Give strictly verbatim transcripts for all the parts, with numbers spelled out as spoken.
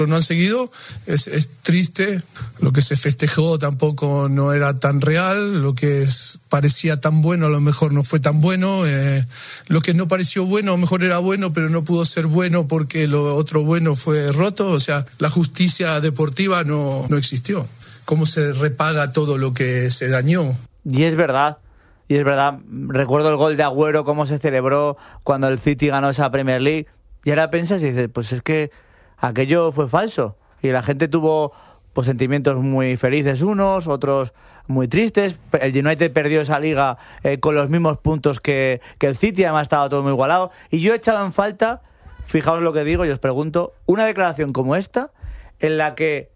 No han seguido, es, es triste, lo que se festejó tampoco no era tan real, lo que es, parecía tan bueno a lo mejor no fue tan bueno, eh, lo que no pareció bueno a lo mejor era bueno pero no pudo ser bueno porque lo otro bueno fue roto, o sea, la justicia deportiva no, no existió. ¿Cómo se repaga todo lo que se dañó? Y es verdad. Y es verdad, recuerdo el gol de Agüero, cómo se celebró cuando el City ganó esa Premier League, y ahora piensas y dices, pues es que aquello fue falso, y la gente tuvo pues sentimientos muy felices unos, otros muy tristes. El United perdió esa liga eh, con los mismos puntos que, que el City, además estaba todo muy igualado, y yo he echado en falta, fijaos lo que digo y os pregunto, una declaración como esta, en la que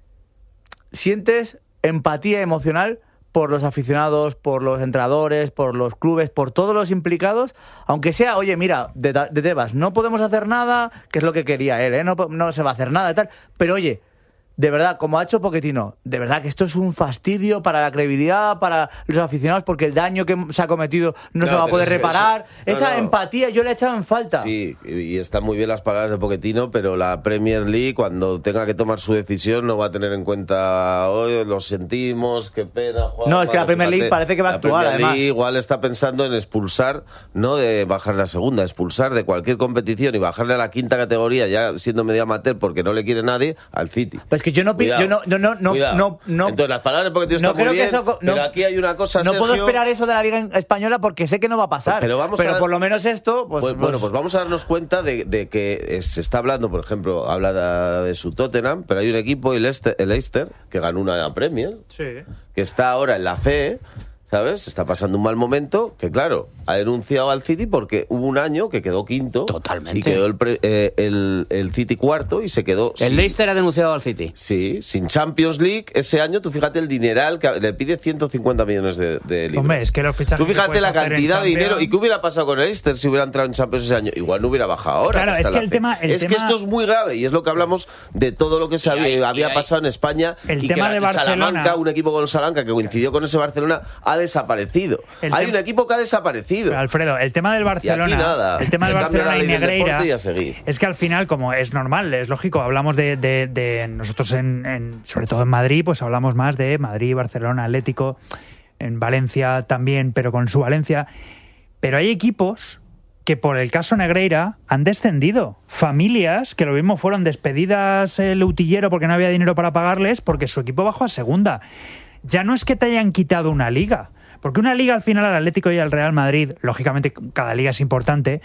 sientes empatía emocional por los aficionados, por los entrenadores, por los clubes, por todos los implicados, aunque sea, oye, mira, de, de Tebas, no podemos hacer nada, que es lo que quería él, ¿eh? no, no se va a hacer nada y tal, pero oye, de verdad, como ha hecho Pochettino, de verdad que esto es un fastidio para la credibilidad, para los aficionados, porque el daño que se ha cometido no, no se va a poder reparar. Eso, no, Esa no. empatía yo le he echado en falta. Sí, y están muy bien las palabras de Pochettino, pero la Premier League, cuando tenga que tomar su decisión, no va a tener en cuenta, hoy oh, lo sentimos, qué pena. Juan, no, es que la Premier League parece que va a actuar, además. La Premier League además. igual está pensando en expulsar, no de bajar la segunda, expulsar de cualquier competición y bajarle a la quinta categoría, ya siendo medio amateur, porque no le quiere nadie, al City. Pues que yo no pido, yo no, no, no, no, no, no. Entonces las palabras porque tío no están muy bien, eso, no, pero aquí hay una cosa, no Sergio, puedo esperar eso de la Liga Española porque sé que no va a pasar. Pero, vamos pero a, por lo menos esto, pues, pues, pues bueno, pues vamos a darnos cuenta de, de que se está hablando, por ejemplo, habla de, de su Tottenham, pero hay un equipo, el Leicester, el Leicester que ganó una Premier, sí, que está ahora en la C, ¿sabes? Está pasando un mal momento, que claro, ha denunciado al City porque hubo un año que quedó quinto. Totalmente. Y quedó el, pre, eh, el, el City cuarto y se quedó... El sin, Leicester ha denunciado al City. Sí, sin Champions League ese año, tú fíjate el dineral que le pide ciento cincuenta millones de, de libras. Hombre, es que los fichajes tú fíjate la cantidad de dinero. ¿Y qué hubiera pasado con el Leicester si hubiera entrado en Champions ese año? Igual no hubiera bajado ahora. Claro, que es que el tema, el es tema... que esto es muy grave y es lo que hablamos de todo lo que se había, hay, había pasado en España. El y tema que de la, Barcelona... Salamanca, un equipo con Salamanca que coincidió con ese Barcelona, ha desaparecido. El hay tema... un equipo que ha desaparecido. Pero Alfredo, el tema del Barcelona, y aquí nada. el tema del Barcelona y Negreira, y es que al final, como es normal, es lógico, hablamos de, de, de nosotros en, en, sobre todo en Madrid, pues hablamos más de Madrid, Barcelona, Atlético, en Valencia también, pero con su Valencia. Pero hay equipos que por el caso Negreira han descendido. Familias que lo mismo fueron despedidas el utillero porque no había dinero para pagarles porque su equipo bajó a segunda. Ya no es que te hayan quitado una liga, porque una liga al final al Atlético y al Real Madrid, lógicamente cada liga es importante,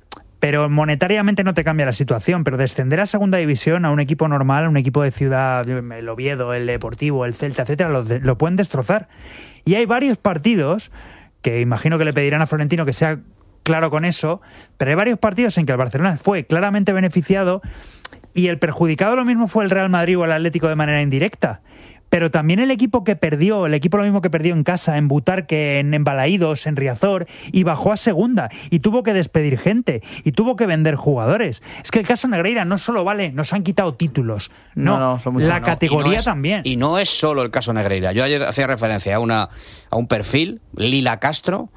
pero monetariamente no te cambia la situación. Pero descender a segunda división a un equipo normal, a un equipo de ciudad, el Oviedo, el Deportivo, el Celta, etcétera, lo, de, lo pueden destrozar. Y hay varios partidos que imagino que le pedirán a Florentino que sea claro con eso, pero hay varios partidos en que el Barcelona fue claramente beneficiado y el perjudicado lo mismo fue el Real Madrid o el Atlético de manera indirecta. Pero también el equipo que perdió, el equipo lo mismo que perdió en casa, en Butarque, en, en Balaídos, en Riazor, y bajó a segunda, y tuvo que despedir gente, y tuvo que vender jugadores. Es que el caso Negreira no solo vale, nos han quitado títulos, no, no, no son muchos, la no. categoría y no es, también. Y no es solo el caso Negreira. Yo ayer hacía referencia a, una, a un perfil, Lila Castro,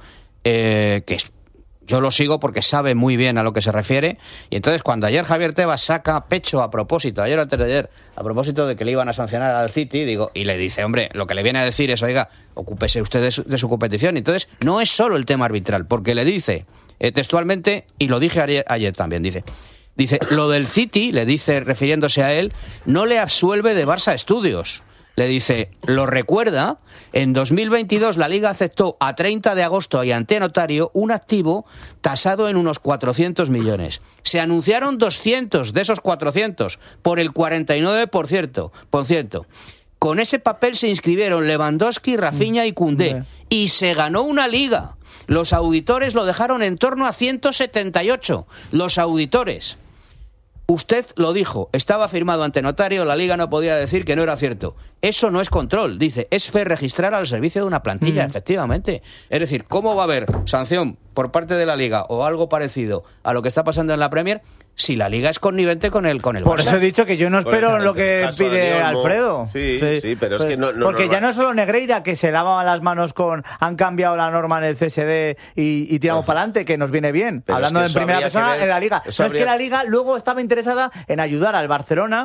eh, que es... Yo lo sigo porque sabe muy bien a lo que se refiere. Y entonces cuando ayer Javier Tebas saca pecho a propósito, ayer o antes de ayer, a propósito de que le iban a sancionar al City, digo, y le dice, hombre, lo que le viene a decir es, oiga, ocúpese usted de su, de su competición. Entonces no es solo el tema arbitral, porque le dice eh, textualmente, y lo dije ayer, ayer también, dice... Dice, lo del City, le dice, refiriéndose a él, no le absuelve de Barça Estudios. Le dice, lo recuerda, en dos mil veintidós la Liga aceptó a treinta de agosto y ante notario un activo tasado en unos cuatrocientos millones. Se anunciaron doscientos de esos cuatrocientos por el cuarenta y nueve por ciento. Por ciento. Con ese papel se inscribieron Lewandowski, Rafinha y Koundé. Y se ganó una Liga. Los auditores lo dejaron en torno a ciento setenta y ocho. Los auditores. Usted lo dijo, estaba firmado ante notario, la Liga no podía decir que no era cierto. Eso no es control, dice, es fe registrar al servicio de una plantilla, mm. efectivamente. Es decir, ¿cómo va a haber sanción por parte de la Liga o algo parecido a lo que está pasando en la Premier si la Liga es connivente con el con el Barça? Por eso he dicho que yo no espero lo que pide Alfredo. Sí, sí, sí, pero pues, es que no... no porque no, ya no es solo Negreira, que se lavaban las manos con... Han cambiado la norma en el C S D y, y tiramos para adelante, que nos viene bien. Hablando es que en primera persona en la Liga. No habría... es que la Liga luego estaba interesada en ayudar al Barcelona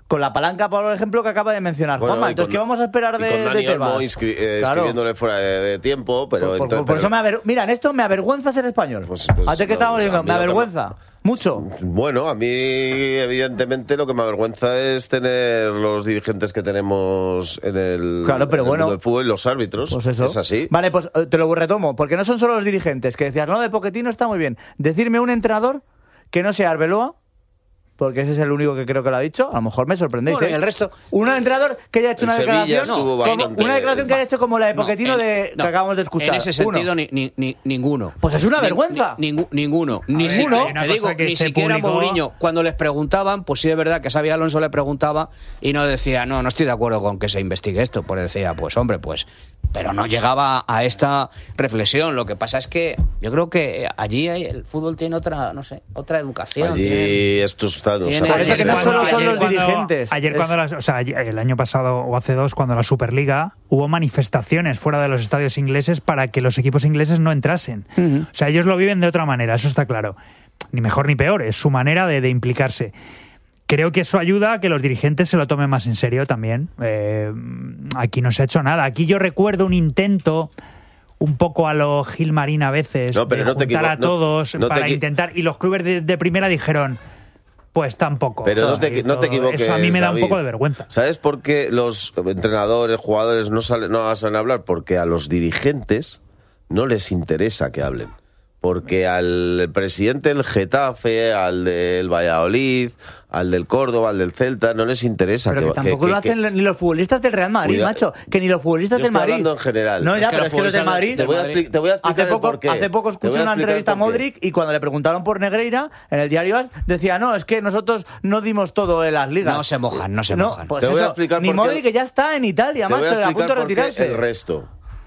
con la palanca, por ejemplo, que acaba de mencionar Bueno, Juanma. y Entonces, con- ¿qué vamos a esperar y de, con Dani de Tebas? Olmo inscri- eh, Claro. escribiéndole fuera de, de tiempo, pero... Por, por- entonces- por eso pero- me aver... Mira, en esto me avergüenza ser español. Pues- pues Antes que no, estábamos a diciendo, mí me lo que avergüenza. Mucho. Bueno, a mí evidentemente lo que me avergüenza es tener los dirigentes que tenemos en el, Claro, pero en el bueno. mundo del fútbol y los árbitros. Pues eso. Es así. Vale, pues eh, te lo retomo, porque no son solo los dirigentes, que decías, no, de Pochettino está muy bien. Decirme un entrenador que no sea Arbeloa, porque ese es el único que creo que lo ha dicho, a lo mejor me sorprendéis. Bueno, ¿eh? y el resto- Un entrenador que haya hecho El una Sevilla declaración, estuvo como- bastante- una declaración que haya hecho como la de No, Pochettino en- de, no, que acabamos de escuchar. En ese sentido, Uno. ni, ni, ni- ninguno. Pues es una Ni- vergüenza. ni- ningú- ninguno. Ni ver, siquiera, hay una te cosa digo, que ni se siquiera publicó- Mourinho, cuando les preguntaban, pues sí es verdad que Xabi Alonso le preguntaba y no decía, no, no estoy de acuerdo con que se investigue esto. Pues decía, pues hombre, pues. Pero no llegaba a esta reflexión. Lo que pasa es que yo creo que allí hay- el fútbol tiene otra, no sé, otra educación. tiene- Allí esto está... o sea, tiene- Por eso que no Cuando- solo son ayer los cuando- dirigentes. Ayer Es- cuando las, o sea, ayer- el año pasado o hace dos, cuando la Superliga, hubo manifestaciones fuera de los estadios ingleses para que los equipos ingleses no entrasen. O sea, ellos lo viven de otra manera, eso está claro. Ni mejor ni peor, es su manera de, de implicarse. Creo que eso ayuda a que los dirigentes se lo tomen más en serio también. Eh, aquí no se ha hecho nada. Aquí yo recuerdo un intento un poco a lo Gilmarín a veces No, pero de no te juntar equivo- a no- todos no te para equi- intentar, y los clubes de, de primera dijeron, pues tampoco. Pero no O sea, te, no te todo- equivoques, eso a mí me da David. un poco de vergüenza. ¿Sabes por qué los entrenadores, jugadores no salen, no salen a hablar? Porque a los dirigentes no les interesa que hablen. Porque al presidente del Getafe, al del Valladolid, al del Córdoba, al del Celta, no les interesa. Pero que, tampoco que- lo que- hacen ni los futbolistas del Real Madrid, Cuida- macho. Que ni los futbolistas Yo del estoy Madrid. hablando en general. No, Es ya, que pero los es que los del futbolistas Madrid. Te voy a, expli- te voy a explicar Hace poco, el porqué. hace poco Te voy escuché a una explicar entrevista a por qué. Modric y cuando le preguntaron por Negreira en el diario AS decía, no, es que nosotros no dimos todo en las ligas. No se mojan, no se mojan. Pues Te voy a eso, explicar ni por qué- Modric que ya está en Italia, Te voy macho, a explicar punto de por qué retirarse. el resto.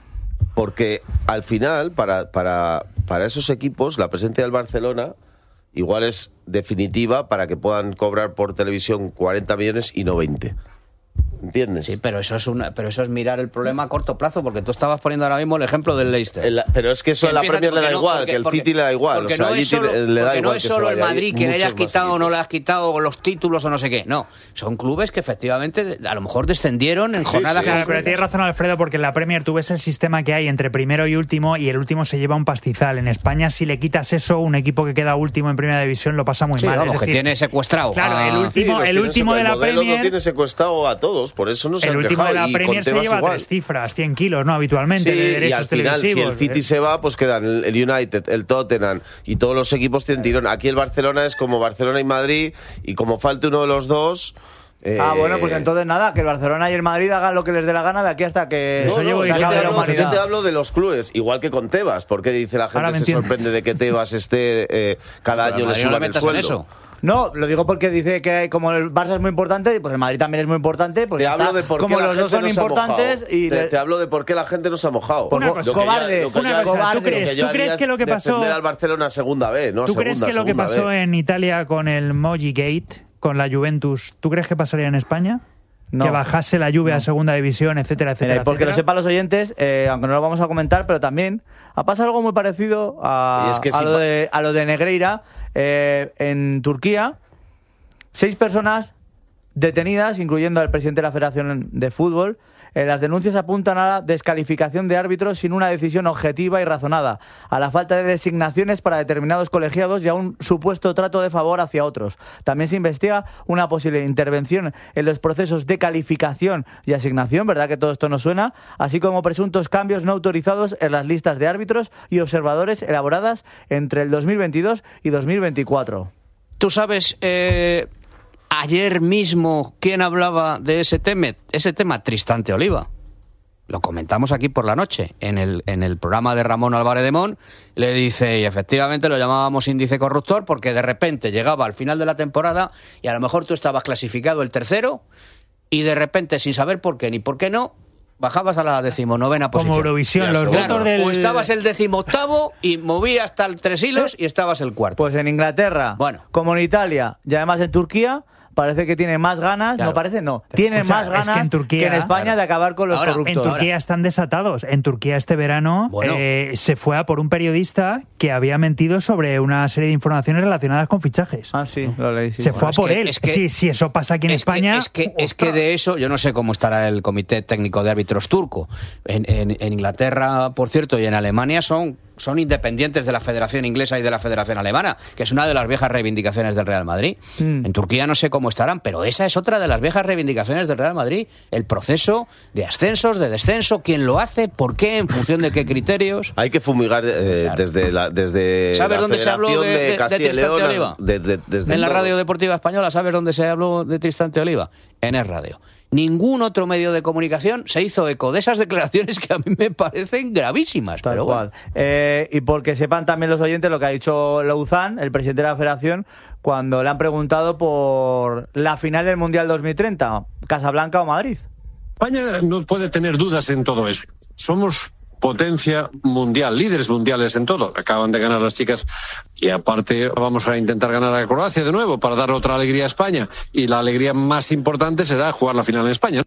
Porque al final, para, para, para esos equipos, la presencia del Barcelona igual es definitiva para que puedan cobrar por televisión cuarenta millones y no veinte. ¿Entiendes? Sí, pero eso es una, pero eso es mirar el problema a corto plazo, porque tú estabas poniendo ahora mismo el ejemplo del Leicester. El- pero es que eso Que a la empieza- Premier le da porque no- igual, porque- que el porque- City le da igual. Porque o sea, no allí es solo, tiene- le da porque igual no es que solo se el vaya. Madrid Hay que le hayas muchos más quitado o no equipos. le has quitado los títulos o no sé qué. No, son clubes que efectivamente a lo mejor descendieron en jornadas. sí. Claro, concretas. pero tienes razón, Alfredo, porque en la Premier tú ves el sistema que hay entre primero y último y el último se lleva un pastizal. En España, si le quitas eso, un equipo que queda último en primera división lo pasa muy Sí, mal. vamos, Es que decir, tiene secuestrado. Claro, a- el Sí, último, los el tiene último secu- de la el modelo Premier. lo tiene secuestrado a todos, por eso no se El han último de quejado, la y con Premier se Tebas lleva igual. tres cifras, cien kilos, ¿no? Habitualmente, Sí, de y derechos al final, si el televisivos. City se va, pues quedan el, el United, el Tottenham y todos los equipos tienen tirón. Aquí el Barcelona es como Barcelona y Madrid, y como falte uno de los dos... eh, Ah, bueno, pues entonces nada, que el Barcelona y el Madrid hagan lo que les dé la gana de aquí hasta que No, Eso no, llevo yo se te acabe la hablo, yo humanidad. te hablo de los clubes, igual que con Tebas, porque dice la Ahora gente me se entiendo. sorprende de que Tebas esté eh, cada Pero año le Madrid no le suban el metas en sueldo. eso. No, lo digo porque dice que como el Barça es muy importante, pues el Madrid también es muy importante, pues Te está- hablo de por qué como la los dos gente son no se ha importantes mojado. y te, le- te hablo de por qué la gente no se ha mojado. Una Lo cosa, que yo- cobardes, lo que una yo- cosa, ¿tú lo que crees- yo tú crees haría que lo que es pasó- defender al Barcelona a segunda B, no a ¿Tú crees segunda, que lo que segunda pasó B. en Italia con el Moji Gate, con la Juventus, ¿tú crees que pasaría en España? No. Que bajase la Juve a segunda división, etcétera, etcétera, Mira, porque lo etcétera. sepan los oyentes, eh, aunque no lo vamos a comentar, pero también ha pasado algo muy parecido a, Y es que a si lo, pa- de, a lo de Negreira eh, en Turquía. Seis personas detenidas, incluyendo al presidente de la Federación de Fútbol. Eh, las denuncias apuntan a la descalificación de árbitros sin una decisión objetiva y razonada, a la falta de designaciones para determinados colegiados y a un supuesto trato de favor hacia otros. También se investiga una posible intervención en los procesos de calificación y asignación, ¿verdad que todo esto nos suena? Así como presuntos cambios no autorizados en las listas de árbitros y observadores elaboradas entre el dos mil veintidós y dos mil veinticuatro. Tú sabes, eh, ayer mismo, ¿quién hablaba de ese tema? Ese tema, Tristante Oliva. Lo comentamos aquí por la noche, en el, en el programa de Ramón Álvarez de Mon. Le dice, y efectivamente lo llamábamos índice corruptor, porque de repente llegaba al final de la temporada y a lo mejor tú estabas clasificado el tercero y de repente, sin saber por qué ni por qué no, bajabas a la decimonovena posición. Como Eurovisión, Ya, los seguro. votos del... O estabas el decimoctavo y movías hasta el tres hilos y estabas el cuarto. Pues en Inglaterra, Bueno. como en Italia y además en Turquía, parece que tiene más ganas, Claro. no parece, no, tiene Escucha, más ganas es que en Turquía- en España Claro. de acabar con los Ahora, en En corruptos. Turquía están desatados. En Turquía este verano Bueno. eh, se fue a por un periodista que había mentido sobre una serie de informaciones relacionadas con fichajes. Ah, sí, lo leí. Sí. se Bueno, fue a es por que- él. es que- sí, sí, eso pasa aquí en es España. Que, es, que, es que de eso, yo no sé cómo estará el Comité Técnico de Árbitros turco. En, en- en Inglaterra, por cierto, y en Alemania son, son independientes de la Federación Inglesa y de la Federación Alemana, que es una de las viejas reivindicaciones del Real Madrid. Mm. En Turquía no sé cómo estarán, pero esa es otra de las viejas reivindicaciones del Real Madrid. El proceso de ascensos, de descenso, quién lo hace, por qué, en función de qué criterios. Hay que fumigar eh, Claro. desde la desde ¿Sabes la dónde se habló Federación de, de, de Castilla y Tristán de León, Oliva? desde- desde en la todo. radio deportiva española, ¿sabes dónde se habló de Tristán de Oliva? En Es Radio. Ningún otro medio de comunicación se hizo eco de esas declaraciones que a mí me parecen gravísimas. Tal pero cual. bueno. Eh, y porque sepan también los oyentes lo que ha dicho Louzán, el presidente de la federación, cuando le han preguntado por la final del Mundial dos mil treinta, Casablanca o Madrid. España no puede tener dudas en todo eso. Somos potencia mundial, líderes mundiales en todo. Acaban de ganar las chicas y aparte vamos a intentar ganar a Croacia de nuevo para dar otra alegría a España. Y la alegría más importante será jugar la final en España.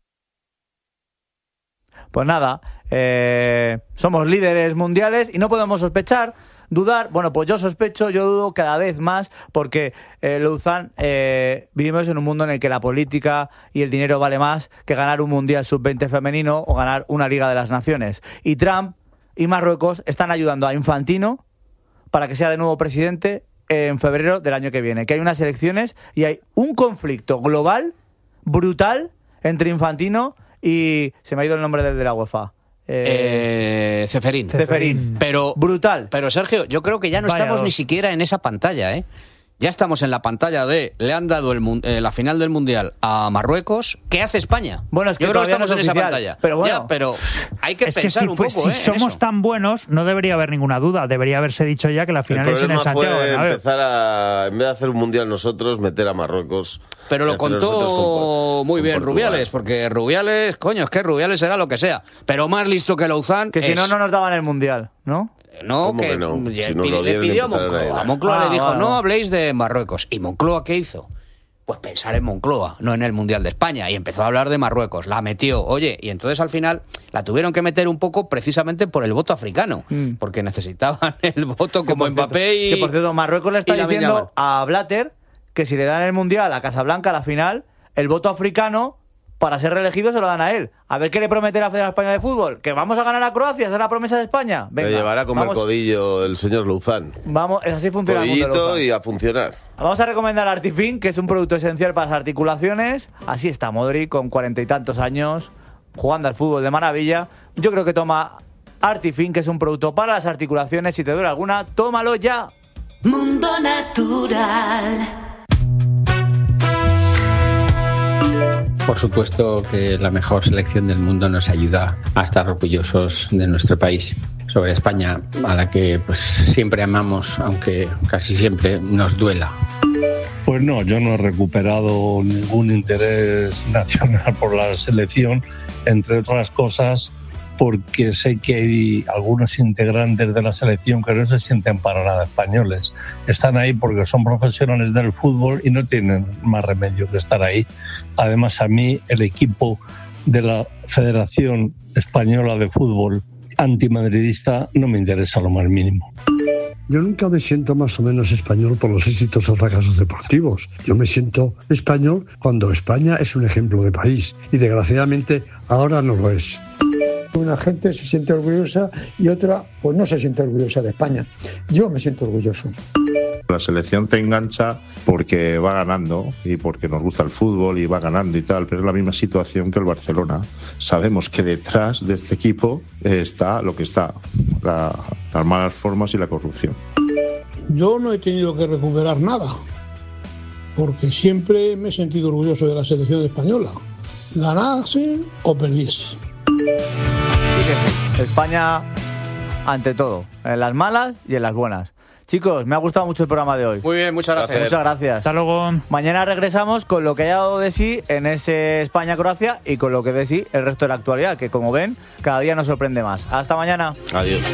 Pues nada, eh, somos líderes mundiales y no podemos sospechar, dudar. Bueno, pues yo sospecho, yo dudo cada vez más porque, eh, Louzán, eh, vivimos en un mundo en el que la política y el dinero vale más que ganar un Mundial sub veinte femenino o ganar una Liga de las Naciones. Y Trump y Marruecos están ayudando a Infantino para que sea de nuevo presidente en febrero del año que viene. Que hay unas elecciones y hay un conflicto global, brutal, entre Infantino y... Se me ha ido el nombre del de la UEFA. Eh, Eh, Ceferín. Ceferín. Pero, Brutal. pero Sergio, yo creo que ya no Vaya estamos dos. ni siquiera en esa pantalla, ¿eh? Ya estamos en la pantalla de le han dado el, mun- eh, la final del Mundial a Marruecos. ¿Qué hace España? Bueno, es que yo creo que todavía no estamos es en esa oficial, pantalla. pero bueno. Ya, pero hay que es que pensar si, un fue- poco, si ¿eh? en somos eso. tan buenos, no debería haber ninguna duda. Debería haberse dicho ya que la El final es en el problema Santiago fue Bernabéu. empezar a, en vez de hacer un mundial nosotros, meter a Marruecos. Pero Y lo hacer nosotros contó con- muy con bien Portugal. Rubiales, porque Rubiales, coño, es que Rubiales será lo que sea. Pero más listo que Louzán Que si es- no, no nos daban el Mundial, ¿no? No, ¿Cómo que, que no? ya Si nos pide- lo le dieron y pidió a empezaron a Moncloa. ir. A Moncloa Ah, le dijo, vale, no vale. habléis de Marruecos. ¿Y Moncloa qué hizo? Pues pensar en Moncloa, no en el Mundial de España. Y empezó a hablar de Marruecos, la metió. Oye, y entonces al final la tuvieron que meter un poco precisamente por el voto africano. Mm. Porque necesitaban el voto Que como por cierto- Mbappé y... Que por cierto, Marruecos le está y Lamine diciendo Yamal. a Blatter que si le dan el Mundial a Casablanca a la final, el voto africano para ser reelegido se lo dan a él. A ver qué le promete la Federación Española de Fútbol. ¿Que vamos a ganar a Croacia? ¿Esa es la promesa de España? Le Venga, llevará a comer vamos, codillo el señor Louzán. vamos, es así funciona el mundo de Codillito Louzán. y a funcionar. Vamos a recomendar Artifin, que es un producto esencial para las articulaciones. Así está Modric, con cuarenta y tantos años, jugando al fútbol de maravilla. Yo creo que toma Artifin, que es un producto para las articulaciones. Si te duele alguna, tómalo ya. Mundo Natural. Por supuesto que la mejor selección del mundo nos ayuda a estar orgullosos de nuestro país. Sobre España, a la que pues siempre amamos, aunque casi siempre nos duela. Pues no, yo no he recuperado ningún interés nacional por la selección, entre otras cosas porque sé que hay algunos integrantes de la selección que no se sienten para nada españoles. Están ahí porque son profesionales del fútbol y no tienen más remedio que estar ahí. Además, a mí el equipo de la Federación Española de Fútbol antimadridista no me interesa lo más mínimo. Yo nunca me siento más o menos español por los éxitos o fracasos deportivos. Yo me siento español cuando España es un ejemplo de país y desgraciadamente ahora no lo es. Una gente se siente orgullosa y otra pues no se siente orgullosa de España. Yo me siento orgulloso. La selección te engancha porque va ganando y porque nos gusta el fútbol y va ganando y tal, pero es la misma situación que el Barcelona. Sabemos que detrás de este equipo está lo que está, la, las malas formas y la corrupción. Yo no he tenido que recuperar nada, porque siempre me he sentido orgulloso de la selección española, ganase o perdiese. Fíjese, España ante todo, en las malas y en las buenas. Chicos, me ha gustado mucho el programa de hoy. Muy bien, muchas gracias. Muchas gracias. Hasta luego. Mañana regresamos con lo que haya dado de sí en ese España-Croacia y con lo que de sí el resto de la actualidad, que como ven, cada día nos sorprende más. Hasta mañana. Adiós.